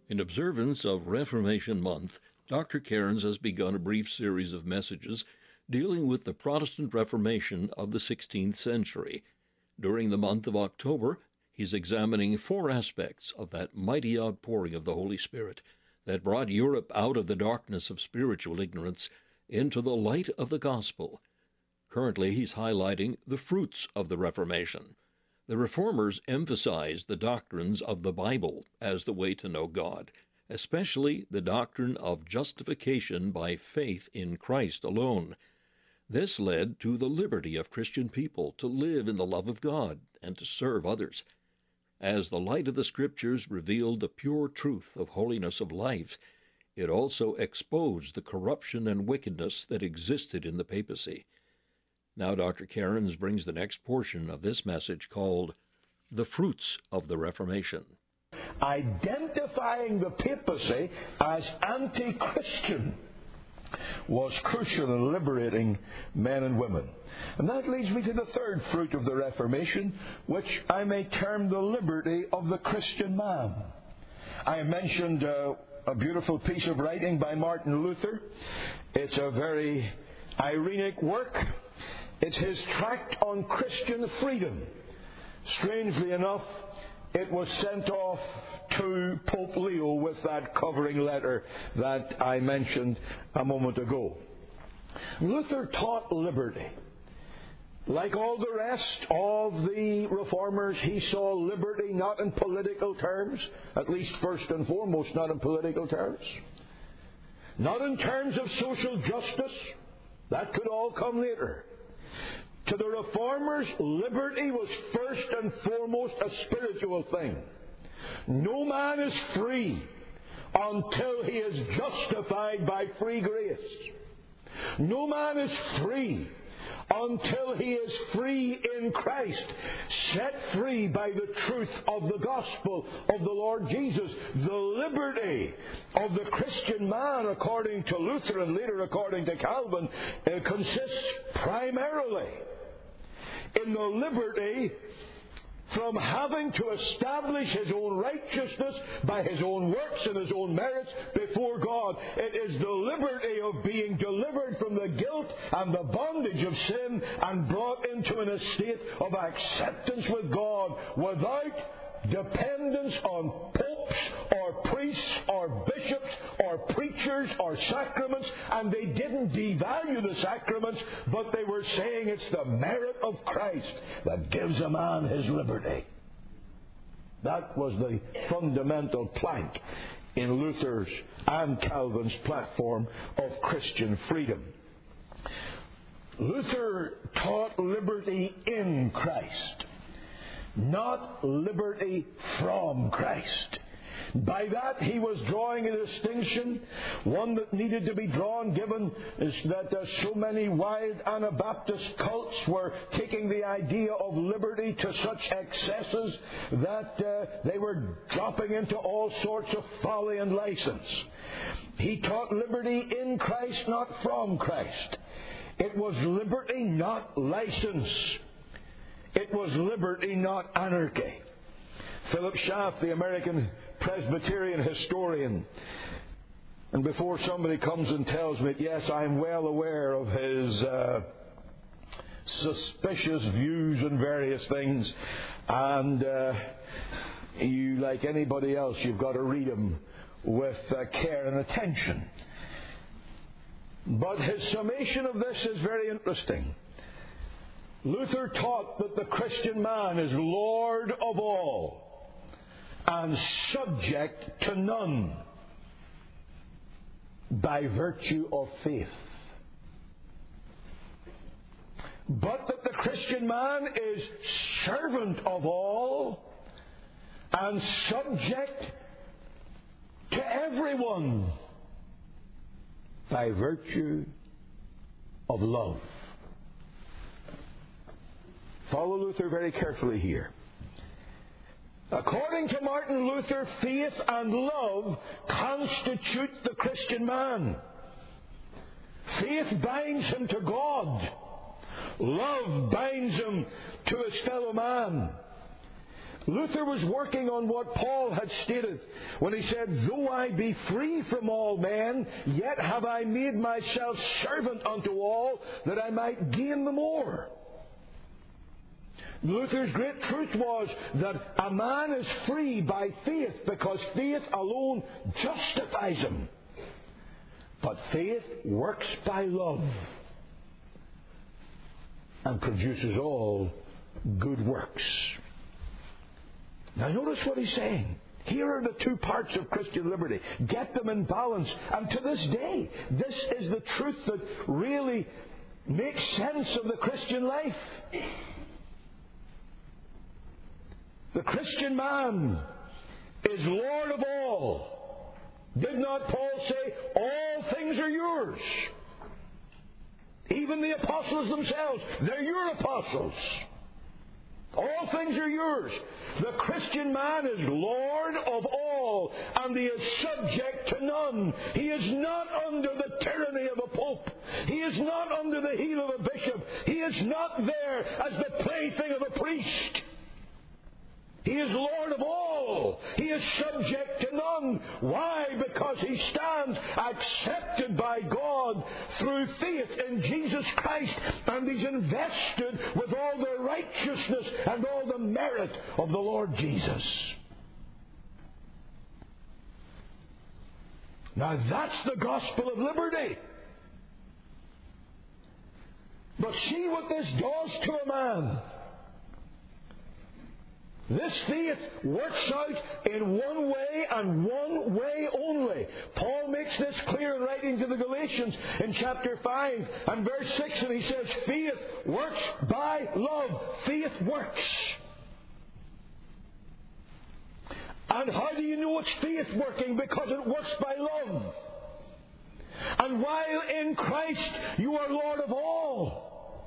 In observance of Reformation Month, Dr. Cairns has begun a brief series of messages dealing with the Protestant Reformation of the 16th century. During the month of October, he's examining 4 aspects of that mighty outpouring of the Holy Spirit that brought Europe out of the darkness of spiritual ignorance into the light of the gospel. Currently, he's highlighting the fruits of the Reformation. The Reformers emphasized the doctrines of the Bible as the way to know God, especially the doctrine of justification by faith in Christ alone. This led to the liberty of Christian people to live in the love of God and to serve others. As the light of the Scriptures revealed the pure truth of holiness of life, it also exposed the corruption and wickedness that existed in the papacy. Now Dr. Cairns brings the next portion of this message called The Fruits of the Reformation. Identifying the papacy as anti-Christian was crucial in liberating men and women. And that leads me to the third fruit of the Reformation, which I may term the liberty of the Christian man. I mentioned a beautiful piece of writing by Martin Luther. It's a very ironic work. It's his tract on Christian freedom. Strangely enough, it was sent off to Pope Leo with that covering letter that I mentioned a moment ago. Luther taught liberty. Like all the rest of the reformers, he saw liberty not in political terms, at least first and foremost not in political terms, not in terms of social justice. That could all come later. To the reformers, liberty was first and foremost a spiritual thing. No man is free until he is justified by free grace. No man is free until he is free in Christ, set free by the truth of the gospel of the Lord Jesus. The liberty of the Christian man, according to Luther and later according to Calvin, consists primarily in the liberty from having to establish his own righteousness by his own works and his own merits before God. It is the liberty of being delivered from the guilt and the bondage of sin and brought into an estate of acceptance with God without dependence on popes or priests or bishops or preachers or sacraments. And they didn't devalue the sacraments, but they were saying it's the merit of Christ that gives a man his liberty. That was the fundamental plank in Luther's and Calvin's platform of Christian freedom. Luther taught liberty in Christ, not liberty from Christ. By that he was drawing a distinction, one that needed to be drawn given is that so many wild Anabaptist cults were taking the idea of liberty to such excesses that they were dropping into all sorts of folly and license. He taught liberty in Christ, not from Christ. It was liberty, not license. It was liberty, not anarchy. Philip Schaff, the American Presbyterian historian, and before somebody comes and tells me, yes, I'm well aware of his suspicious views on various things, and you, like anybody else, you've got to read him with care and attention. But his summation of this is very interesting. Luther taught that the Christian man is Lord of all and subject to none by virtue of faith. But that the Christian man is servant of all and subject to everyone by virtue of love. Follow Luther very carefully here. According to Martin Luther, faith and love constitute the Christian man. Faith binds him to God. Love binds him to his fellow man. Luther was working on what Paul had stated when he said, "Though I be free from all men, yet have I made myself servant unto all, that I might gain the more." Luther's great truth was that a man is free by faith because faith alone justifies him. But faith works by love and produces all good works. Now notice what he's saying. Here are the two parts of Christian liberty. Get them in balance. And to this day, this is the truth that really makes sense of the Christian life. The Christian man is Lord of all. Did not Paul say, all things are yours? Even the apostles themselves, they're your apostles. All things are yours. The Christian man is Lord of all, and he is subject to none. He is not under the tyranny of a pope. He is not under the heel of a bishop. He is not there as the plaything of a priest. He is Lord of all. He is subject to none. Why? Because he stands accepted by God through faith in Jesus Christ, and he's invested with all the righteousness and all the merit of the Lord Jesus. Now that's the gospel of liberty. But see what this does to a man. This faith works out in one way and one way only. Paul makes this clear in writing to the Galatians in chapter 5 and verse 6, and he says, faith works by love. Faith works. And how do you know it's faith working? Because it works by love. And while in Christ you are Lord of all,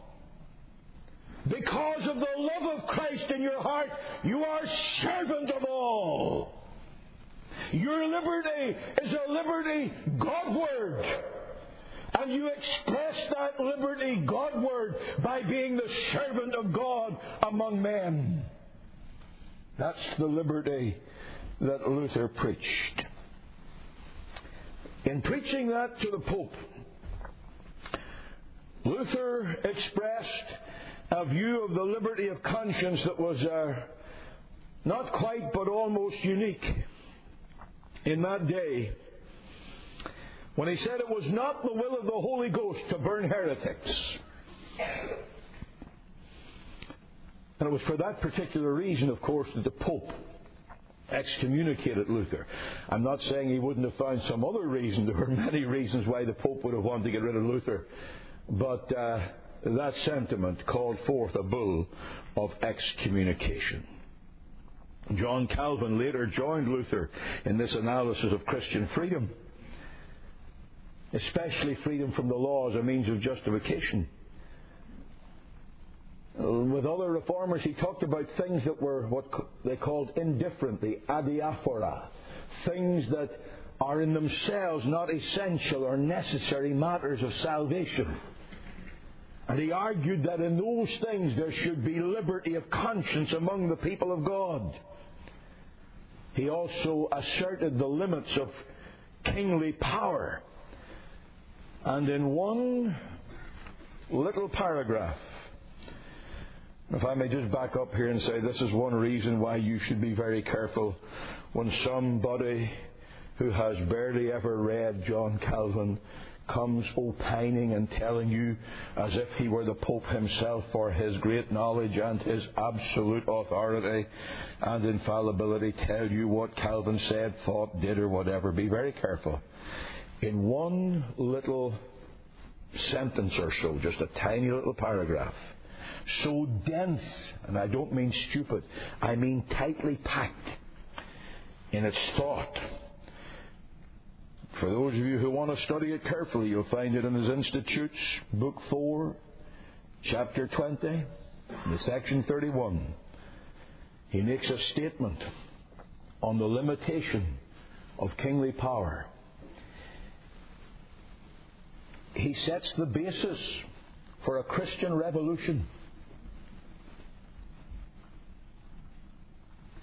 because of the love of Christ in your heart, you are servant of all. Your liberty is a liberty Godward. And you express that liberty Godward by being the servant of God among men. That's the liberty that Luther preached. In preaching that to the Pope, Luther expressed a view of the liberty of conscience that was not quite but almost unique in that day, when he said it was not the will of the Holy Ghost to burn heretics. And it was for that particular reason, of course, that the Pope excommunicated Luther. I'm not saying he wouldn't have found some other reason. There were many reasons why the Pope would have wanted to get rid of Luther. But that sentiment called forth a bull of excommunication. John Calvin later joined Luther in this analysis of Christian freedom, especially freedom from the law as a means of justification. With other reformers, he talked about things that were what they called indifferent, the adiaphora, things that are in themselves not essential or necessary matters of salvation. And he argued that in those things there should be liberty of conscience among the people of God. He also asserted the limits of kingly power. And in one little paragraph, if I may just back up here and say this is one reason why you should be very careful when somebody who has barely ever read John Calvin comes opining and telling you as if he were the Pope himself for his great knowledge and his absolute authority and infallibility, tell you what Calvin said, thought, did, or whatever. Be very careful. In one little sentence or so, just a tiny little paragraph, so dense, and I don't mean stupid, I mean tightly packed in its thought. For those of you who want to study it carefully, you'll find it in his Institutes, Book 4, Chapter 20, in the Section 31. He makes a statement on the limitation of kingly power. He sets the basis for a Christian revolution.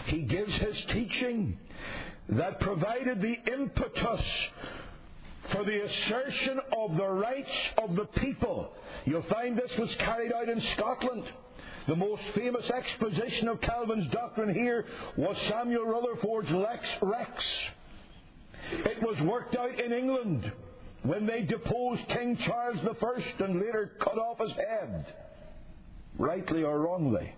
he gives his teaching that provided the impetus for the assertion of the rights of the people. You'll find this was carried out in Scotland. The most famous exposition of Calvin's doctrine here was Samuel Rutherford's Lex Rex. It was worked out in England when they deposed King Charles I and later cut off his head, rightly or wrongly.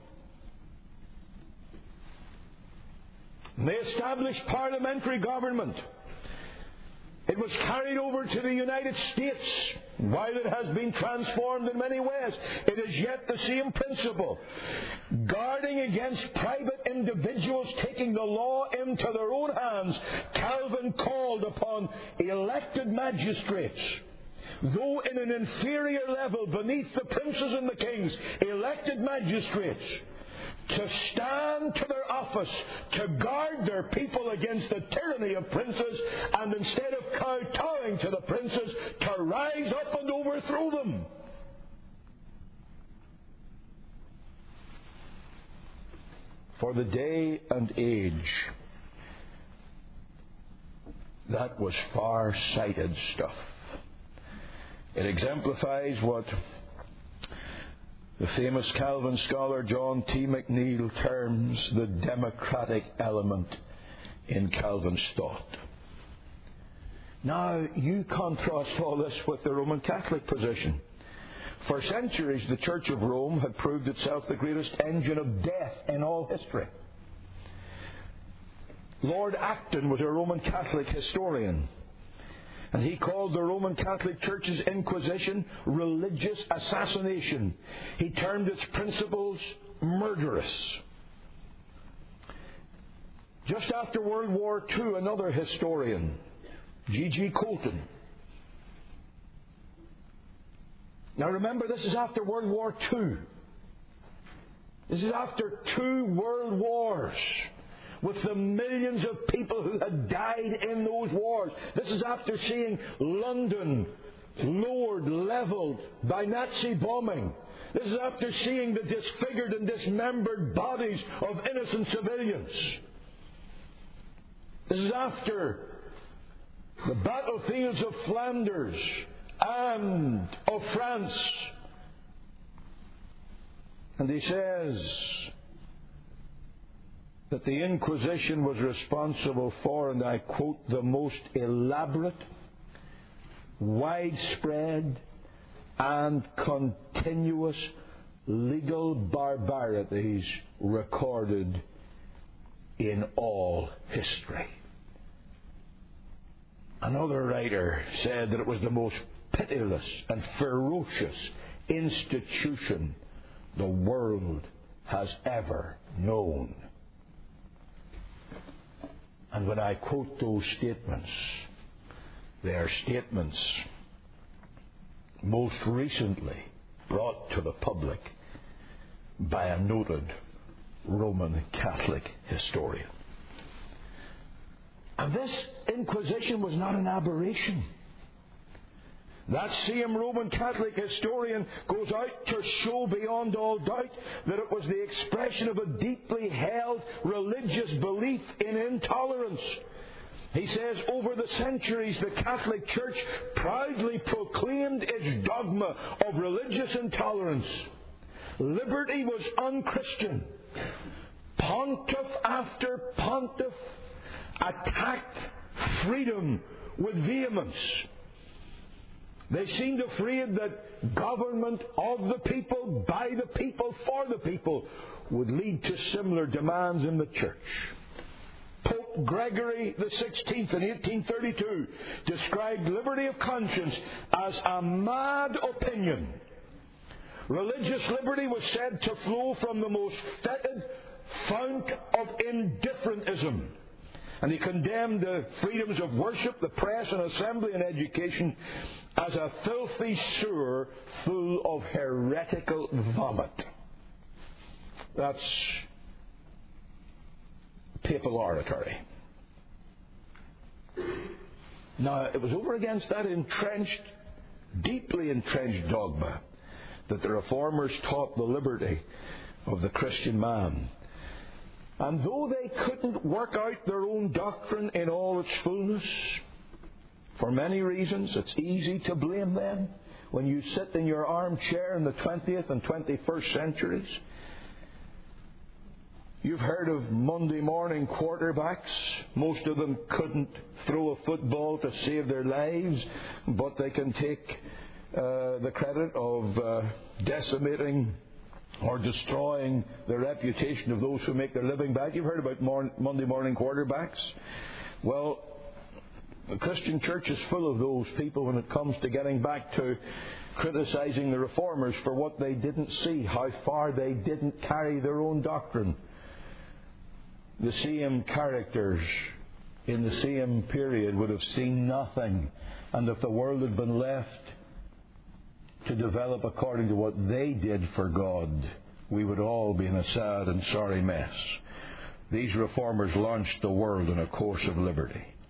They established parliamentary government. It was carried over to the United States. While it has been transformed in many ways, it is yet the same principle. Guarding against private individuals taking the law into their own hands, Calvin called upon elected magistrates, though in an inferior level beneath the princes and the kings, elected magistrates, to stand to their office, to guard their people against the tyranny of princes, and instead of kowtowing to the princes, to rise up and overthrow them. For the day and age, that was far-sighted stuff. It exemplifies what the famous Calvin scholar John T. McNeill terms the democratic element in Calvin's thought. Now, you contrast all this with the Roman Catholic position. For centuries, the Church of Rome had proved itself the greatest engine of death in all history. Lord Acton was a Roman Catholic historian, and he called the Roman Catholic Church's Inquisition religious assassination. He termed its principles murderous. Just after World War II, another historian, G.G. Colton. Now remember, this is after World War II. This is after 2 world wars, with the millions of people who had died in those wars. This is after seeing London lowered, leveled by Nazi bombing. This is after seeing the disfigured and dismembered bodies of innocent civilians. This is after the battlefields of Flanders and of France. And he says that the Inquisition was responsible for, and I quote, the most elaborate, widespread, and continuous legal barbarities recorded in all history. Another writer said that it was the most pitiless and ferocious institution the world has ever known. And when I quote those statements, they are statements most recently brought to the public by a noted Roman Catholic historian. And this Inquisition was not an aberration. That same Roman Catholic historian goes out to show beyond all doubt that it was the expression of a deeply held religious belief in intolerance. He says, over the centuries, the Catholic Church proudly proclaimed its dogma of religious intolerance. Liberty was unchristian. Pontiff after pontiff attacked freedom with vehemence. They seemed afraid that government of the people, by the people, for the people would lead to similar demands in the church. Pope Gregory XVI in 1832 described liberty of conscience as a mad opinion. Religious liberty was said to flow from the most fetid fount of indifferentism. And he condemned the freedoms of worship, the press and assembly and education as a filthy sewer full of heretical vomit. That's papal oratory. Now, it was over against that entrenched, deeply entrenched dogma that the Reformers taught the liberty of the Christian man. And though they couldn't work out their own doctrine in all its fullness, for many reasons, it's easy to blame them when you sit in your armchair in the 20th and 21st centuries. You've heard of Monday morning quarterbacks. Most of them couldn't throw a football to save their lives, but they can take the credit of decimating or destroying the reputation of those who make their living back. You've heard about Monday morning quarterbacks. Well, the Christian church is full of those people when it comes to getting back to criticizing the reformers for what they didn't see, how far they didn't carry their own doctrine. The same characters in the same period would have seen nothing, and if the world had been left to develop according to what they did for God, we would all be in a sad and sorry mess. These reformers launched the world on a course of liberty.